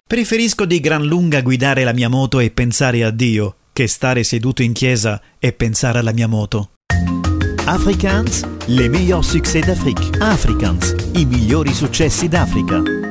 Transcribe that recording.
Preferisco di gran lunga guidare la mia moto e pensare a Dio che stare seduto in chiesa e pensare alla mia moto. Afrikaans, les meilleurs succès d'Afrique. Afrikaans, i migliori successi d'Africa.